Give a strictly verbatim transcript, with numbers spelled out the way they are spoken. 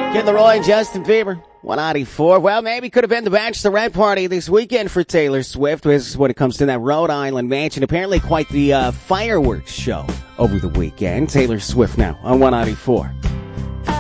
Kid Leroy and Justin Bieber, one ninety-four. Well, maybe could have been the bachelorette party this weekend for Taylor Swift. This is when it comes to that Rhode Island mansion. Apparently quite the uh, fireworks show over the weekend. Taylor Swift now on one ninety-four.